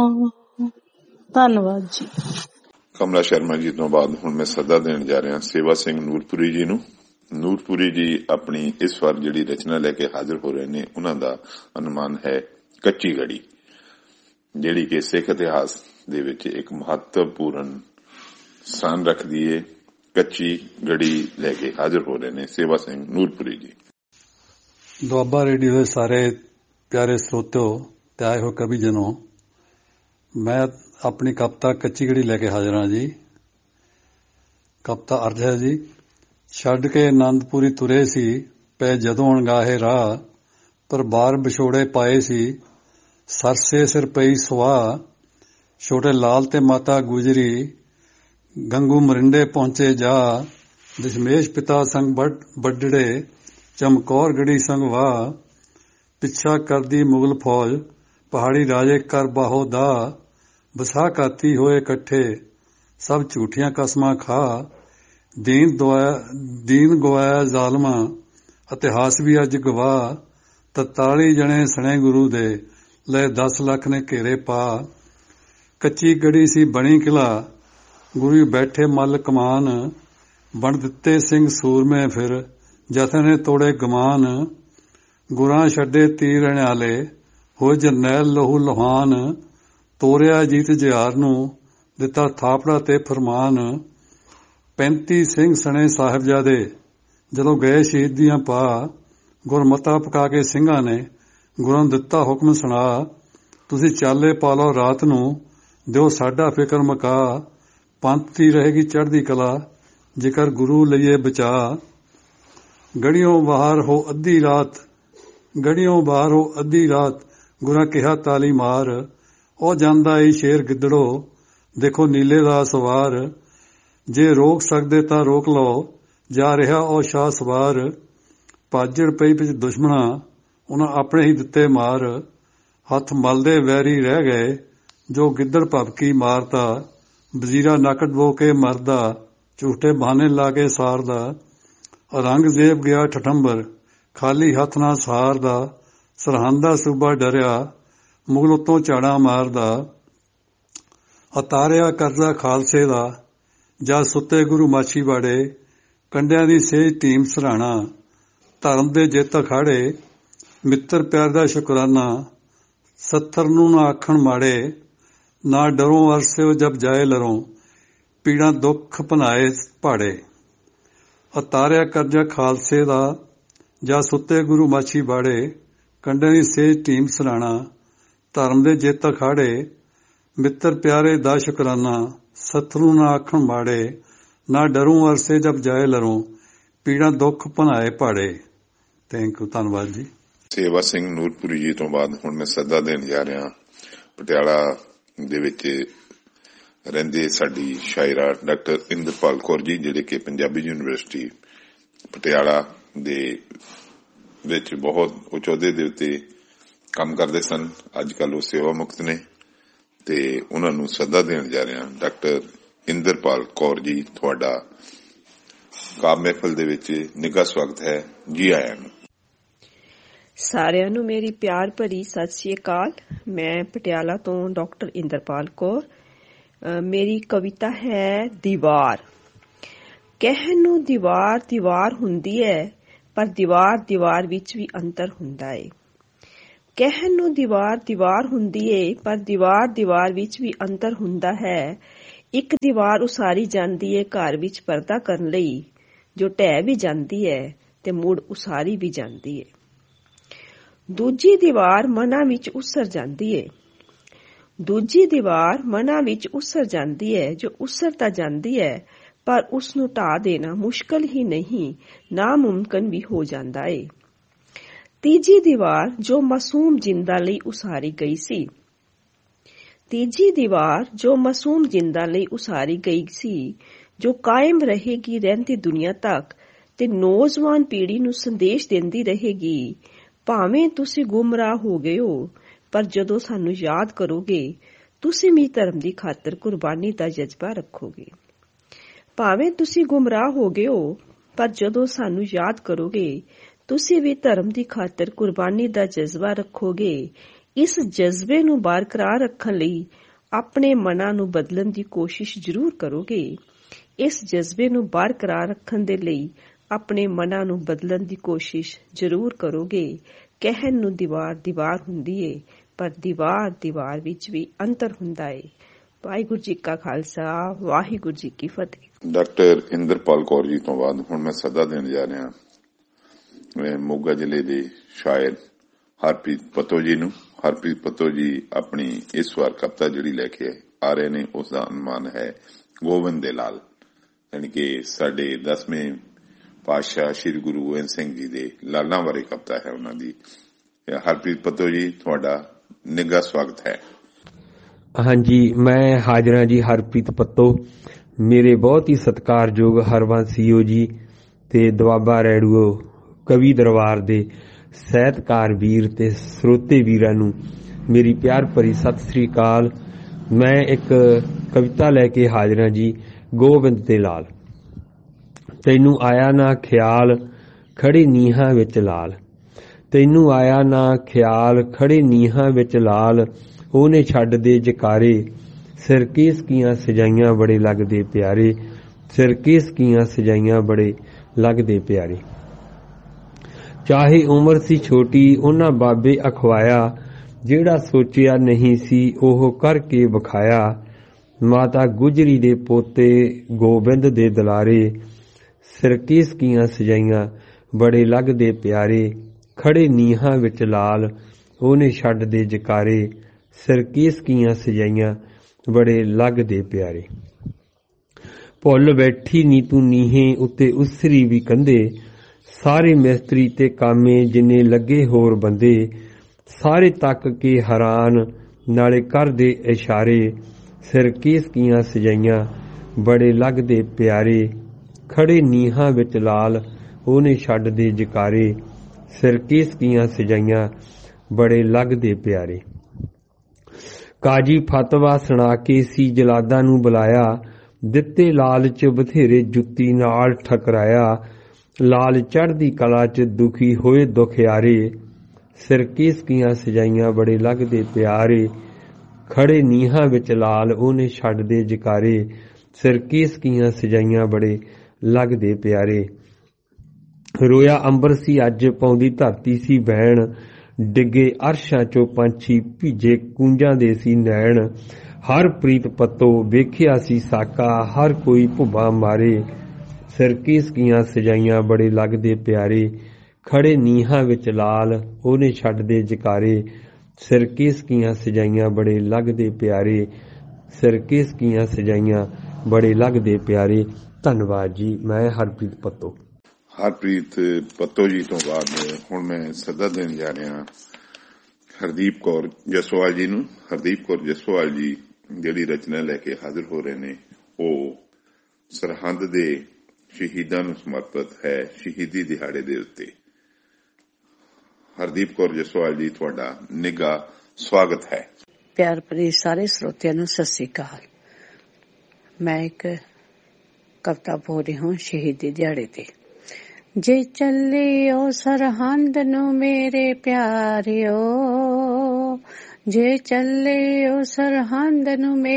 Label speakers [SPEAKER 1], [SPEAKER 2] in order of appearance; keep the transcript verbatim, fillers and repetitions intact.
[SPEAKER 1] ਧੰਨਵਾਦ ਜੀ।
[SPEAKER 2] ਕਮਲਾ ਸ਼ਰਮਾ ਜੀ ਤੋਂ ਬਾਅਦ ਹੁਣ ਮੈਂ ਸੱਦਾ ਦੇਣ ਜਾ ਰਿਹਾ ਸੇਵਾ ਸਿੰਘ ਨੂਰਪੁਰੀ ਜੀ ਨੂੰ। ਨੂਰਪੁਰੀ ਜੀ ਆਪਣੀ ਇਸ ਵਾਰ ਜਿਹੜੀ ਰਚਨਾ ਲੈ ਕੇ ਹਾਜ਼ਰ ਹੋ ਰਹੇ ਨੇ, ਉਹਨਾਂ ਦਾ ਅਨੁਮਾਨ ਹੈ ਕੱਚੀ ਗੜੀ, ਜਿਹੜੀ ਕਿ ਸਿੱਖ ਇਤਿਹਾਸ ਦੇ ਵਿੱਚ ਇੱਕ ਮਹੱਤਵਪੂਰਨ ਸਥਾਨ ਰੱਖਦੀ ਹੈ। ਕੱਚੀ ਗੜੀ ਲੈ ਕੇ ਹਾਜ਼ਰ ਹੋ ਰਹੇ ਨੇ ਸੇਵਾ ਸਿੰਘ ਨੂਰਪੁਰੀ ਜੀ।
[SPEAKER 3] ਦੁਆਬਾ ਰੇਡੀਓ ਦੇ ਸਾਰੇ ਪਿਆਰੇ ਸਰੋਤਿਓ ਤੇ ਆਏ ਹੋ ਕਵੀ ਜਨੋ, ਮੈਂ ਆਪਣੀ ਕਵਿਤਾ ਕੱਚੀ ਗੜੀ ਲੈ ਕੇ ਹਾਜ਼ਰ ਹਾਂ ਜੀ। ਕਵਿਤਾ ਅਰਜ਼ ਹੈ ਜੀ। ਛੱਡ ਕੇ ਆਨੰਦਪੁਰੀ ਤੁਰੇ ਸੀ, ਪੈ ਜਦੋਂ ਅਣਗਾਹੇ ਰਾਹ, ਪਰ ਬਾਰ ਵਿਛੋੜੇ ਪਾਏ ਸੀ, ਸਰਸੇ ਸਿਰ ਪਈ ਸੁਆਹ। ਛੋਟੇ ਲਾਲ ਤੇ ਮਾਤਾ ਗੁਜਰੀ, ਗੰਗੂ ਮਰਿੰਡੇ ਪਹੁੰਚੇ ਜਾ, ਦਸ਼ਮੇਸ਼ ਪਿਤਾ ਸੰਗ ਵੱਡੜੇ, ਚਮਕੌਰ ਗੜੀ ਸੰਗ ਵਾਹ। ਪਿੱਛਾ ਕਰਦੀ ਮੁਗਲ ਫੌਜ, ਪਹਾੜੀ ਰਾਜੇ ਕਰ ਬਾਹੋ ਦਾ, ਬਸਾ ਕਾਤੀ ਹੋਏ ਇਕੱਠੇ, ਸਭ ਝੂਠੀਆਂ ਕਸਮਾਂ ਖਾ। ਦੀਨ ਦੁਆਇਆ ਦੀਨ ਗਵਾਇਆ ਜ਼ਾਲਮਾਂ, ਇਤਿਹਾਸ ਵੀ ਅੱਜ ਗਵਾਹ। ਤਰਤਾਲੀ ਜਣੇ ਸਣੇ ਗੁਰੂ ਦੇ, ਲੈ ਦਸ ਲੱਖ ਨੇ ਘੇਰੇ ਪਾ। ਕੱਚੀ ਗੜੀ ਸੀ ਬਣੀ ਕਿਲਾ, ਗੁਰੂ ਬੈਠੇ ਮੱਲ ਕਮਾਨ। ਬਣ ਦਿੱਤੇ ਸਿੰਘ ਸੂਰਮੇ ਫਿਰ, ਜਥੇ ਨੇ ਤੋੜੇ ਗਮਾਨ। ਗੁਰਾਂ ਛੱਡੇ ਤੀਰ ਅਣਿਆਲੇ, ਹੋਏ ਜਰਨੈਲ ਲਹੂ ਲੁਹਾਨ। ਤੋਰਿਆ ਜੀਤ ਜਿਹਾਰ ਨੂੰ, ਦਿੱਤਾ ਥਾਪੜਾ ਤੇ ਫਰਮਾਨ। ਪੈਂਤੀ ਸਿੰਘ ਸਣੇ ਸਾਹਿਬਜ਼ਾਦੇ, ਜਦੋਂ ਗਏ ਸ਼ਹੀਦੀਆਂ ਪਾ। ਗੁਰਮਤਾ ਪਕਾ ਕੇ ਸਿੰਘਾਂ ਨੇ, ਗੁਰਾਂ ਨੂੰ ਦਿੱਤਾ ਹੁਕਮ ਸੁਣਾ। ਤੁਸੀਂ ਚਾਲੇ ਪਾ ਲਓ ਰਾਤ ਨੂੰ, ਦਿਓ ਸਾਡਾ ਫਿਕਰ ਮੁਕਾ। ਪੰਥ ਦੀ ਰਹੇਗੀ ਚੜ੍ਹਦੀ ਕਲਾ, ਜੇਕਰ ਗੁਰੂ ਲਈਏ ਬਚਾ। ਗੜੀਓਂ ਬਾਹਰ ਹੋ ਅੱਧੀ ਰਾਤ, ਗੜੀਓਂ ਬਾਹਰ ਹੋ ਅੱਧੀ ਰਾਤ, ਗੁਰਾਂ ਕਿਹਾ ਤਾਲੀ ਮਾਰ। ਉਹ ਜਾਂਦਾ ਈ ਸ਼ੇਰ ਗਿੱਦੜੋ, ਦੇਖੋ ਨੀਲੇ ਦਾ ਸਵਾਰ। ਜੇ ਰੋਕ ਸਕਦੇ ਤਾਂ ਰੋਕ ਲਓ, ਜਾ ਰਿਹਾ ਉਹ ਸ਼ਾਹ ਸਵਾਰ। ਭਾਜੜ ਪਈ ਵਿੱਚ ਦੁਸ਼ਮਣਾ, ਉਹਨਾਂ ਆਪਣੇ ਹੀ ਦਿੱਤੇ ਮਾਰ। ਹੱਥ ਮਲਦੇ ਵੈਰੀ ਰਹਿ ਗਏ, ਜੋ ਗਿੱਦੜ ਭਬਕੀ ਮਾਰਦਾ। ਵਜ਼ੀਰਾ ਨੱਕ ਡਬੋ ਕੇ ਮਰਦਾ, ਝੂਠੇ ਬਹਾਨੇ ਲਾ ਕੇ ਸਾਰਦਾ। ਔਰੰਗਜ਼ੇਬ ਗਿਆ ਠਠੰਬਰ, ਖਾਲੀ ਹੱਥ ਨਾਲ ਸਹਾਰਦਾ। ਸਰਹੰਦ ਦਾ ਸੂਬਾ ਡਰਿਆ, ਮੁਗਲ ਉੱਤੋਂ ਝਾੜਾਂ ਮਾਰਦਾ। ਉਤਾਰਿਆ ਕਰਜ਼ਾ ਖਾਲਸੇ ਦਾ, ਜਦ ਸੁੱਤੇ ਗੁਰੂ ਮਾਛੀਵਾੜੇ। ਕੰਡਿਆਂ ਦੀ ਸੇਜ ਟੀਮ ਸਰਾਣਾ, ਧਰਮ ਦੇ ਜਿੱਤ ਅਖਾੜੇ। ਮਿੱਤਰ ਪਿਆਰ ਦਾ ਸ਼ੁਕਰਾਨਾ, ਸੱਥਰ ਨੂੰ ਨਾ ਆਖਣ ਮਾੜੇ। ਨਾ ਡਰੋਂ ਅਰਸਿਓ ਜਬ ਜਾਏ ਲਰੋਂ, ਪੀੜਾਂ ਦੁੱਖ ਭਨਾਏ ਭਾੜੇ। ਉਤਾਰਿਆ ਕਰਜ਼ਾ ਖਾਲਸੇ ਦਾ, ਜਦ ਸੁੱਤੇ ਗੁਰੂ ਮਾਛੀਵਾੜੇ। ਕੰਡਿਆਂ ਦੀ ਸੇਜ ਟੀਮ ਸਰਾਣਾ, ਧਰਮ ਦੇ ਜਿੱਤ ਅਖਾੜੇ। ਮਿੱਤਰ ਪਿਆਰੇ ਦਾ ਸ਼ੁਕਰਾਨਾ, ਸੱਥਰੂ ਨਾ ਆਖਣ ਮਾੜੇ। ਨਾ ਡਰੂ ਅਰਸੇ ਜਬ ਜਾਏ ਲਰੋਂ, ਪੀੜਾਂ ਦੁੱਖ ਭਨਾਏ ਭਾੜੇ। ਥੈਂਕ ਯੂ, ਧੰਨਵਾਦ ਜੀ।
[SPEAKER 2] ਸੇਵਾ ਸਿੰਘ ਨੂਰਪੁਰੀ ਜੀ ਤੋਂ ਬਾਅਦ ਹੁਣ ਮੈਂ ਸੱਦਾ ਦੇਣ ਜਾ ਰਿਹਾ ਪਟਿਆਲਾ ਦੇ ਵਿੱਚ ਰਹਿੰਦੇ ਸਾਡੀ ਸ਼ਾਇਰਾ ਡਾਕਟਰ ਇੰਦਰਪਾਲ ਕੌਰ ਜੀ, ਜਿਹੜੇ ਕਿ ਪੰਜਾਬੀ ਯੂਨੀਵਰਸਿਟੀ ਪਟਿਆਲਾ ਦੇ ਵਿੱਚ ਬਹੁਤ ਉੱਚ ਅਹੁਦੇ ਦੇ ਉੱਤੇ ਕੰਮ ਕਰਦੇ ਸਨ। ਅੱਜ ਕੱਲ੍ਹ ਉਹ ਸੇਵਾ ਮੁਕਤ ਨੇ ਤੇ ਉਹਨਾਂ ਨੂੰ ਸੱਦਾ ਦੇਣ ਜਾ ਰਿਹਾ। ਡਾਕਟਰ ਇੰਦਰਪਾਲ ਕੌਰ ਜੀ, ਤੁਹਾਡਾ ਕਾਵਿ ਮਹਿਫਲ ਦੇ ਵਿੱਚ ਨਿੱਘਾ ਸਵਾਗਤ ਹੈ। ਜੀ ਆਇਆਂ ਨੂੰ।
[SPEAKER 4] ਸਾਰਿਆਂ ਨੂੰ ਮੇਰੀ ਪਿਆਰ ਭਰੀ ਸਤਿ ਸ੍ਰੀ ਅਕਾਲ। ਮੈਂ ਪਟਿਆਲਾ ਤੋਂ ਡਾਕਟਰ ਇੰਦਰਪਾਲ ਕੌਰ। ਮੇਰੀ ਕਵਿਤਾ ਹੈ ਦੀਵਾਰ। ਕਹਿਣ ਨੂੰ ਦੀਵਾਰ ਦੀਵਾਰ ਹੁੰਦੀ ਹੈ, ਪਰ ਦੀਵਾਰ ਦੀਵਾਰ ਵਿੱਚ ਵੀ ਅੰਤਰ ਹੁੰਦਾ ਏ। ਕਹਿਣ ਨੂੰ ਦੀਵਾਰ ਦੀਵਾਰ ਹੁੰਦੀ ਏ, ਪਰ ਦੀਵਾਰ ਦੀਵਾਰ ਵਿੱਚ ਵੀ ਅੰਤਰ ਹੁੰਦਾ ਹੈ। ਇੱਕ ਦੀਵਾਰ ਉਸਾਰੀ ਜਾਂਦੀ ਏ ਘਰ ਵਿੱਚ ਪਰਦਾ ਕਰਨ ਲਈ, ਜੋ ਢਹਿ ਵੀ ਜਾਂਦੀ ਹੈ ਤੇ ਮੁੜ ਉਸਾਰੀ ਵੀ ਜਾਂਦੀ ਏ। ਦੂਜੀ ਦੀਵਾਰ ਮਨਾਂ ਵਿੱਚ ਉਸਰ ਜਾਂਦੀ ਏ ਦੂਜੀ ਦੀਵਾਰ ਮਨਾਂ ਵਿੱਚ ਉਸਰ ਜਾਂਦੀ ਹੈ, ਜੋ ਉਸਰ ਤਾਂ ਜਾਂਦੀ ਹੈ, ਪਰ ਉਸ ਨੂੰ ਢਾਹ ਦੇਣਾ ਮੁਸ਼ਕਲ ਹੀ ਨਹੀਂ, ਨਾਮੁਮਕਿਨ ਵੀ ਹੋ ਜਾਂਦਾ ਏ। ਤੀਜੀ ਦੀਵਾਰ ਜੋ ਮਾਸੂਮ ਜਿੰਦਾ ਲਈ ਉਸਾਰੀ ਗਈ ਸੀ ਤੀਜੀ ਦੀਵਾਰ ਜੋ ਮਾਸੂਮ ਜਿੰਦਾ ਲਈ ਉਸਾਰੀ ਗਈ ਸੀ ਜੋ ਕਾਇਮ ਰਹੇਗੀ ਰਹਿੰਦੀ ਦੁਨੀਆ ਤੱਕ ਤੇ ਨੌਜਵਾਨ ਪੀੜ੍ਹੀ ਨੂੰ ਸੰਦੇਸ਼ ਦਿੰਦੀ ਰਹੇਗੀ। ਭਾਵੇਂ ਤੁਸੀਂ ਗੁੰਮਰਾਹ ਹੋ ਗਏ ਹੋ, ਪਰ ਜਦੋਂ ਸਾਨੂੰ ਯਾਦ ਕਰੋਗੇ, ਤੁਸੀਂ ਵੀ ਧਰਮ ਦੀ ਖਾਤਰ ਕੁਰਬਾਨੀ ਦਾ ਜਜ਼ਬਾ ਰੱਖੋਗੇ। ਭਾਵੇਂ ਤੁਸੀਂ ਗੁੰਮਰਾਹ ਹੋ ਗਏ ਹੋ, ਪਰ ਜਦੋਂ ਸਾਨੂੰ ਯਾਦ ਕਰੋਗੇ, ਤੁਸੀਂ ਵੀ ਧਰਮ ਦੀ ਖਾਤਰ ਕੁਰਬਾਨੀ ਦਾ ਜਜ਼ਬਾ ਰੱਖੋਗੇ। ਇਸ ਜਜ਼ਬੇ ਨੂੰ ਬਰਕਰਾਰ ਰੱਖਣ ਲਈ ਆਪਣੇ ਮਨਾਂ ਨੂੰ ਬਦਲਣ ਦੀ ਕੋਸ਼ਿਸ਼ ਜ਼ਰੂਰ ਕਰੋਗੇ। ਇਸ ਜਜ਼ਬੇ ਨੂੰ ਬਰਕਰਾਰ ਰੱਖਣ ਦੇ ਲਈ ਆਪਣੇ ਮਨਾਂ ਨੂੰ ਬਦਲਣ ਦੀ ਕੋਸ਼ਿਸ਼ ਜ਼ਰੂਰ ਕਰੋਗੇ। ਕਹਿਣ ਨੂੰ ਦੀਵਾਰ ਦੀਵਾਰ ਹੁੰਦੀ ਏ, ਪਰ ਦੀਵਾਰ ਦੀਵਾਰ ਵਿੱਚ ਵੀ ਅੰਤਰ ਹੁੰਦਾ ਏ। ਵਾਹਿਗੁਰੂ ਜੀ ਕਾ ਖਾਲਸਾ, ਵਾਹਿਗੁਰੂ ਜੀ ਕੀ ਫਤਿਹ।
[SPEAKER 2] ਡਾਕਟਰ ਇੰਦਰਪਾਲ ਕੌਰ ਜੀ ਤੋਂ ਬਾਅਦ ਹੁਣ ਮੈਂ ਸੱਦਾ ਦੇਣ ਜਾ ਰਿਹਾ ਮੋਗਾ ਜ਼ਿਲ੍ਹੇ ਦੇ ਸ਼ਾਇਰ ਹਰਪ੍ਰੀਤ ਪੱਤੋ ਜੀ ਨੂੰ। ਹਰਪ੍ਰੀਤ ਪੱਤੋ ਜੀ ਆਪਣੀ ਇਸ ਵਾਰ ਕਵਿਤਾ ਜਿਹੜੀ ਲੈ ਕੇ ਆ ਰਹੇ ਨੇ ਉਸ ਦਾ ਅਨੁਮਾਨ ਹੈ ਗੋਬਿੰਦ ਦੇ ਲਾਲ, ਯਾਨੀ ਕਿ ਸਾਡੇ ਦਸਵੇਂ ਪਾਤਸ਼ਾਹ ਸ੍ਰੀ ਗੁਰੂ ਗੋਬਿੰਦ ਸਿੰਘ ਜੀ ਦੇ ਲਾਲਾਂ ਬਾਰੇ ਕਵਿਤਾ ਹੈ ਉਹਨਾਂ ਦੀ। ਹਰਪ੍ਰੀਤ ਪੱਤੋ ਜੀ, ਤੁਹਾਡਾ ਨਿੱਘਾ ਸਵਾਗਤ ਹੈ।
[SPEAKER 1] ਹਾਂਜੀ, ਮੈਂ ਹਾਜ਼ਰ ਹਾਂ ਜੀ। ਹਰਪ੍ਰੀਤ ਪੱਤੋ, ਮੇਰੇ ਬਹੁਤ ਹੀ ਸਤਿਕਾਰਯੋਗ ਹਰਬੰਸ ਸੀਓ ਜੀ ਤੇ ਦੁਆਬਾ ਰੇਡੀਓ ਕਵੀ ਦਰਬਾਰ ਦੇ ਸਾਹਿਤਕਾਰ ਵੀਰ ਤੇ ਸਰੋਤੇ ਵੀਰਾਂ ਨੂੰ ਮੇਰੀ ਪਿਆਰ ਭਰੀ ਸਤਿ ਸ੍ਰੀ ਅਕਾਲ। ਮੈਂ ਇੱਕ ਕਵਿਤਾ ਲੈ ਕੇ ਹਾਜ਼ਰ ਹਾਂ ਜੀ, ਗੋਬਿੰਦ ਦੇ ਲਾਲ। ਤੈਨੂੰ ਆਇਆ ਨਾ ਖਿਆਲ ਖੜੇ ਨੀਹਾਂ ਵਿੱਚ ਲਾਲ, ਤੈਨੂੰ ਆਇਆ ਨਾ ਖਿਆਲ ਖੜੇ ਨੀਹਾਂ ਵਿੱਚ ਲਾਲ, ਉਹਨੇ ਛੱਡ ਦੇ ਜਕਾਰੇ ਸਿਰ ਕੇਸ ਕੀਆਂ ਸਜਾਈਆਂ ਬੜੇ ਲੱਗਦੇ ਪਿਆਰੇ, ਸਿਰ ਕੇਸ ਕੀਆਂ ਸਜਾਈਆਂ ਬੜੇ ਲੱਗਦੇ ਪਿਆਰੇ। ਚਾਹੇ ਉਮਰ ਸੀ ਛੋਟੀ ਉਹਨਾਂ ਬਾਬੇ ਅਖਵਾਇਆ, ਜਿਹੜਾ ਸੋਚਿਆ ਨਹੀਂ ਸੀ ਉਹ ਕਰਕੇ ਵਿਖਾਇਆ। ਮਾਤਾ ਗੁਜਰੀ ਦੇ ਪੋਤੇ ਗੋਬਿੰਦ ਦੇ ਦੁਲਾਰੇ, ਸਿਰ ਕੇਸ ਕੀਆਂ ਸਜਾਈਆਂ ਬੜੇ ਲੱਗਦੇ ਪਿਆਰੇ, ਖੜੇ ਨੀਹਾਂ ਵਿੱਚ ਲਾਲ ਉਹਨੇ ਛੱਡ ਦੇ ਜਕਾਰੇ, ਸਿਰ ਕੇਸ ਕੀਆਂ ਸਜਾਈਆਂ ਬੜੇ ਲੱਗਦੇ ਪਿਆਰੇ। ਭੁੱਲ ਬੈਠੀ ਨੀ ਤੂੰ ਨੀਹੇ ਉੱਤੇ ਉਸਰੀ ਵੀ ਕੰਧੇ, ਸਾਰੇ ਮਿਸਤਰੀ ਤੇ ਕਾਮੇ ਜਿੰਨੇ ਲੱਗੇ ਹੋਰ ਬੰਦੇ, ਸਾਰੇ ਤੱਕ ਕੇ ਹੈਰਾਨ ਨਾਲੇ ਕਰਦੇ ਇਸ਼ਾਰੇ, ਸਿਰ ਕੇਸ ਕੀਆਂ ਸਜਾਈਆਂ ਬੜੇ ਲੱਗਦੇ ਪਿਆਰੇ, ਖੜੇ ਨੀਹਾਂ ਵਿੱਚ ਲਾਲ ਉਹਨੇ ਛੱਡ ਦੇ ਜਕਾਰੇ, ਸਿਰ ਕੇਸ ਕੀਆਂ ਸਜਾਈਆਂ ਬੜੇ ਲੱਗਦੇ ਪਿਆਰੇ। ਕਾਜੀ ਫਤਵਾ ਸੁਣਾ ਕੇ ਸੀ ਜਲਾਦਾਂ ਨੂੰ ਬੁਲਾਇਆ, ਦਿੱਤੇ ਲਾਲਚ ਬਥੇਰੇ ਜੁੱਤੀ ਨਾਲ ਠਕਰਾਇਆ, ਲਾਲ ਚੜ੍ਹਦੀ ਕਲਾ ਚ ਦੁਖੀ ਹੋਏ ਦੁਖਿਆਰੇ, ਸਿਰ ਕੇਸ ਕੀਆਂ ਸਜਾਈਆਂ ਬੜੇ ਲੱਗਦੇ ਪਿਆਰੇ, ਖੜੇ ਨੀਹਾਂ ਵਿੱਚ ਲਾਲ ਉਹਨੇ ਛੱਡ ਦੇ ਜਕਾਰੇ, ਸਿਰ ਕੇਸ ਕੀਆਂ ਸਜਾਈਆਂ ਬੜੇ ਲੱਗਦੇ ਪਿਆਰੇ। ਰੋਇਆ ਅੰਬਰ ਸੀ ਅੱਜ ਪਾਉਂਦੀ ਧਰਤੀ ਸੀ ਬੈਣ, ਡਿੱਗੇ ਅਰਸ਼ਾਂ ਚੋਂ ਪੰਛੀ ਭੀਜੇ ਕੂੰਜਾਂ ਦੇ ਸੀ ਨੈਣ, ਹਰ ਪ੍ਰੀਤ ਪੱਤੋ ਵੇਖਿਆ ਸੀ ਸਾਕਾ ਹਰ ਕੋਈ ਭੁੱਬਾ ਮਾਰੇ, ਸਿਰ ਕੇਸ ਕੀਆਂ ਸਜਾਈਆਂ ਬੜੇ ਲੱਗਦੇ ਪਿਆਰੇ, ਖੜੇ ਨੀਹਾਂ ਵਿੱਚ ਲਾਲ ਉਹਨੇ ਛੱਡ ਦੇ ਜਕਾਰੇ, ਸਿਰ ਕੇਸ ਕੀਆਂ ਸਜਾਈਆਂ ਬੜੇ ਲੱਗਦੇ ਪਿਆਰੇ, ਸਿਰ ਕੇਸ ਕੀਆਂ ਸਜਾਈਆਂ ਬੜੇ ਲੱਗਦੇ ਪਿਆਰੇ। ਧੰਨਵਾਦ ਜੀ। ਮੈਂ ਹਰਪ੍ਰੀਤ ਪੱਤੋ।
[SPEAKER 2] ਹਰਪ੍ਰੀਤ ਪੱਤੋ ਜੀ ਤੋਂ ਬਾਅਦ ਹੁਣ ਮੈਂ ਸੱਦਾ ਦੇਣ ਜਾ ਰਿਹਾ ਹਰਦੀਪ ਕੌਰ ਜਸਵਾਲ ਜੀ ਨੂੰ। ਹਰਦੀਪ ਕੌਰ ਜਸਵਾਲ ਜੀ ਜਿਹੜੀ ਰਚਨਾ ਲੈ ਕੇ ਹਾਜ਼ਰ ਹੋ ਰਹੇ ਨੇ ਉਹ ਸਰਹੰਦ ਦੇ ਸ਼ਹੀਦਾਂ ਨੂੰ ਸਮਰਪਿਤ ਹੈ, ਸ਼ਹੀਦੀ ਦਿਹਾੜੇ ਦੇ ਉੱਤੇ। ਹਰਦੀਪ ਕੌਰ ਜਸਵਾਲ ਜੀ, ਤੁਹਾਡਾ ਨਿੱਘਾ ਸਵਾਗਤ ਹੈ।
[SPEAKER 5] ਪਿਆਰ ਭਰੀ ਸਾਰੇ ਸਰੋਤਿਆਂ ਨੂੰ ਸਤਿ ਸ੍ਰੀ ਅਕਾਲ। ਮੈਂ ਇੱਕ ਕਵਿਤਾ ਬੋਲ ਰਹੀ ਹਾਂ ਸ਼ਹੀਦੀ ਦਿਹਾੜੇ ਤੇ। ਜੇ ਚੱਲਿਓ ਸਰਹੰਦ ਨੂੰ ਮੇਰੇ ਪਿਆਰਿਓ, ਜੇ ਚੱਲਿਓ ਸਰਹੰਦ ਨੂੰ